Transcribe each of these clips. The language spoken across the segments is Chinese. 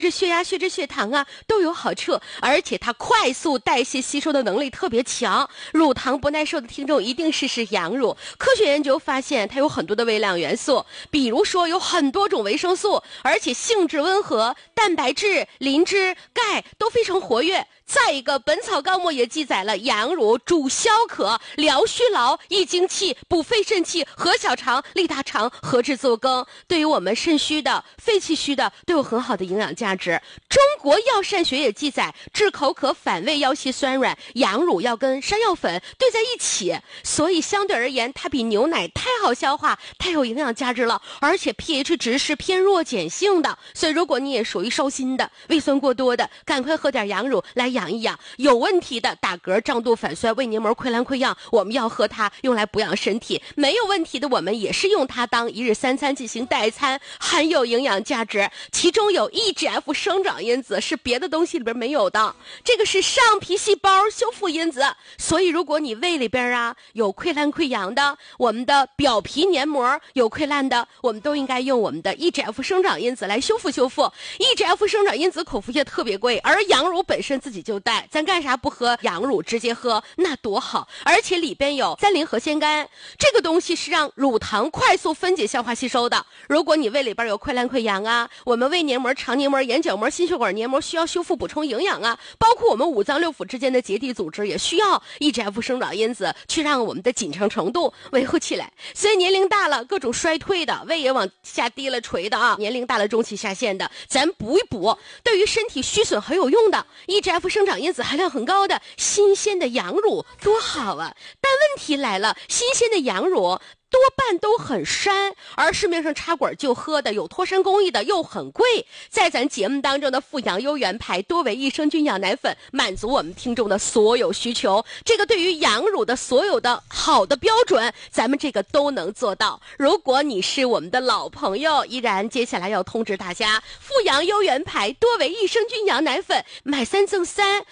这血压、血脂、血糖啊都有好处，而且它快速代谢吸收的能力特别强。乳糖不耐受的听众一定试试羊乳。科学研究发现它有很多的微量元素，比如说有很多种维生素，而且性质温和，蛋白质、磷脂、钙都非常活跃。再一个，《本草纲目》也记载了羊乳主消渴、疗虚劳、益精气、补肺肾气、和小肠、利大肠、和治作羹，对于我们肾虚的、肺气虚的都有很好的营养价值。中国药膳学也记载，治口渴、反胃、腰膝酸软，羊乳要跟山药粉兑在一起，所以相对而言，它比牛奶太好消化，太有营养价值了，而且 pH 值是偏弱碱性的。所以如果你也属于烧心的、胃酸过多的，赶快喝点羊乳来养一养。有问题的打嗝、胀肚、反酸、胃黏膜溃烂溃疡，我们要喝它用来补养身体。没有问题的，我们也是用它当一日三餐进行代餐，很有营养价值。其中有 EGF 生长因子，是别的东西里边没有的，这个是上皮细胞修复因子。所以如果你胃里边啊有溃烂溃疡的，我们的表皮黏膜有溃烂的，我们都应该用我们的 EGF 生长因子来修复修复。EGF 生长因子口服液特别贵，而羊乳本身自己就带，咱干啥不喝羊乳直接喝，那多好。而且里边有3-磷核酰苷，这个东西是让乳糖快速分解消化吸收的。如果你胃里边有溃烂溃疡啊，我们胃黏膜、肠黏膜、眼角膜、心血管黏膜需要修复补充营养啊，包括我们五脏六腑之间的结缔组织也需要 EGF 生长因子去让我们的紧张程度维护起来。所以年龄大了，各种衰退的，胃也往下低了垂的啊，年龄大了中期下陷的，咱补一补，对于身体虚损很有用的 EGF 生长因子含量很高的新鲜的羊乳多好啊！但问题来了，新鲜的羊乳多半都很膻，而市面上插管就喝的有脱膻工艺的又很贵。在咱节目当中的富阳优原牌多维益生菌养奶粉，满足我们听众的所有需求。这个对于羊乳的所有的好的标准，咱们这个都能做到。如果你是我们的老朋友，依然接下来要通知大家，富阳优原牌多维益生菌养奶粉买3赠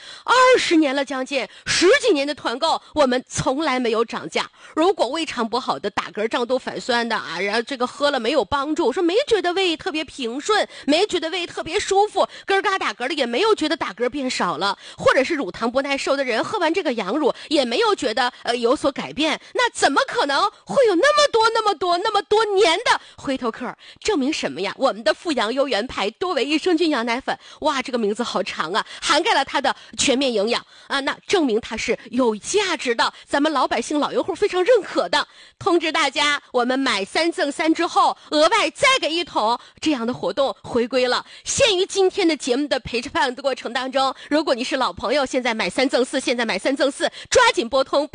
3，20年了，将近10几年的团购，我们从来没有涨价。如果胃肠不好的打嗝、胀肚、反酸的啊，然后这个喝了没有帮助，说没觉得胃特别平顺，没觉得胃特别舒服，咯嘎打嗝的也没有觉得打嗝变少了，或者是乳糖不耐受的人喝完这个羊乳也没有觉得有所改变，那怎么可能会有那么多年的回头客？证明什么呀？我们的富阳优原牌多维益生菌养奶粉，哇，这个名字好长啊，涵盖了它的全面营养啊，那证明它是有价值的，咱们老百姓老用户非常认可的。通知大家，我们买3赠3之后，额外再给1桶，这样的活动回归了。限于今天的节目的陪伴的过程当中，如果你是老朋友，现在买3赠4，现在买3赠4，抓紧拨通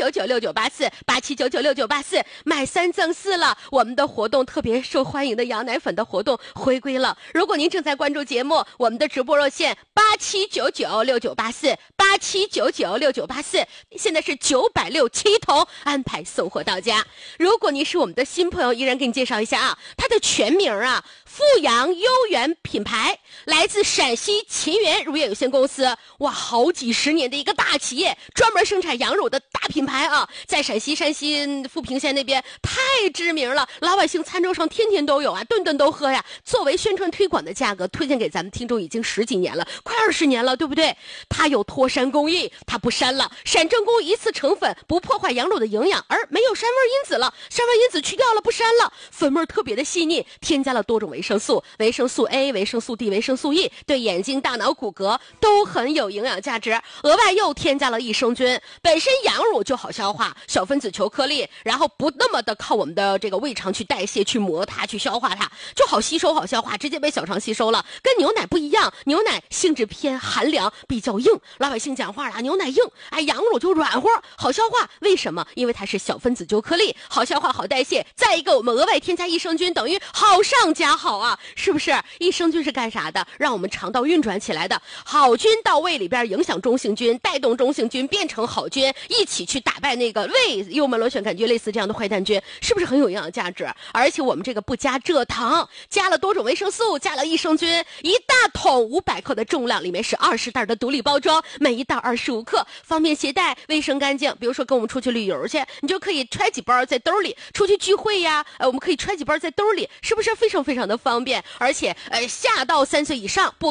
87996984，87996984，买3赠4了。我们的活动特别受欢迎的羊奶粉的活动回归了。如果您正在关注节目，我们的直播热线87996984，87996984，现在是967桶，安排送货到家。如果你是我们的新朋友，依然给你介绍一下啊，它的全名啊，富阳优原品牌，来自陕西秦源乳业有限公司，哇，好几十年的一个大企业，专门生产羊乳的大品牌啊，在陕西、山西富平县那边太知名了，老百姓餐桌上天天都有啊，顿顿都喝呀。作为宣传推广的价格，推荐给咱们听众已经10几年了，快20年了，对不对？它有脱膻工艺，它不膻了，闪正宫一次成粉，不破坏羊乳的营养，而没有膻味因子了，膻味因子去掉了，不膻了，粉味特别的细腻，添加了多种维生素，维生素 A、维生素 D、维生素 E， 对眼睛、大脑、骨骼都很有营养价值。额外又添加了益生菌，本身羊乳就好消化，小分子球颗粒，然后不那么的靠我们的这个胃肠去代谢、去磨它、去消化它，就好吸收、好消化，直接被小肠吸收了。跟牛奶不一样，牛奶性质偏寒凉，比较硬，老百姓讲话啊，牛奶硬，哎，羊乳就软和，好消化。为什么？因为它是小分子球颗粒，好消化、好代谢。再一个，我们额外添加益生菌，等于好上加好啊，是不是？益生菌是干啥的？让我们肠道运转起来的。好菌到胃里边，影响中性菌，带动中性菌变成好菌，一起去打败那个胃幽门螺旋杆菌类似这样的坏蛋菌，是不是很有营养价值？而且我们这个不加蔗糖，加了多种维生素，加了益生菌，一大桶500克的重量，里面是20袋的独立包装，每一袋25克，方便携带，卫生干净。比如说跟我们出去旅游去，你就可以揣几包在兜里，出去聚会呀，我们可以揣几包在兜里，是不是非常非常的方便，而且下到3岁以上不